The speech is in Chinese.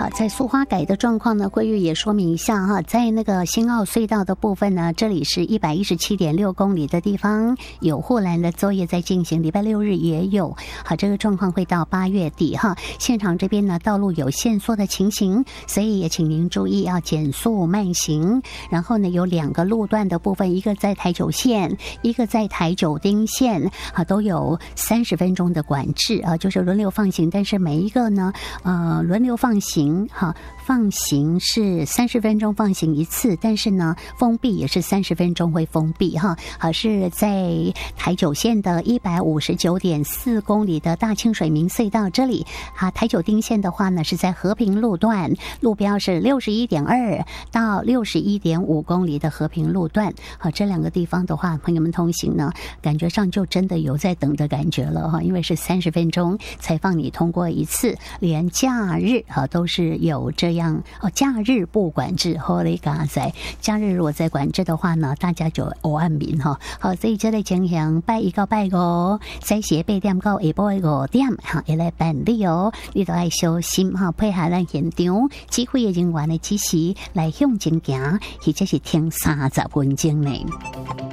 好，在苏花改的状况呢，桂玉也说明一下哈，在那个新澳隧道的部分呢，这里是117.6公里的地方有护栏的作业在进行，礼拜6日也有。好，这个状况会到8月底哈。现场这边呢，道路有限缩的情形，所以也请您注意要减速慢行。然后呢，有2个路段的部分，一个在台九线，一个在台九丁线，都有30分钟的管制啊，就是轮流放行，但是每一个呢，轮流放行哈，放行是30分钟放行一次，但是呢，封闭也是30分钟会封闭哈。好，是在台九线的159.4公里的大清水明隧道这里。台九丁线的话呢，是在和平路段，路标是61.2到61.5公里的和平路段。好，这2个地方的话，朋友们通行呢，感觉上就真的有在等的感觉了哈，因为是30分钟才放你通过一次，连假日都是有这样假日不管制，好嘞，嘎仔，假日如果在管制的话呢，大家就有安眠哈。好，所以这类情形拜1到拜5，早时8點到下晡5點會來辦理哦，你都要小心哈，配合咱現場指揮的人員的指示來向前行，或者是聽30分鐘呢。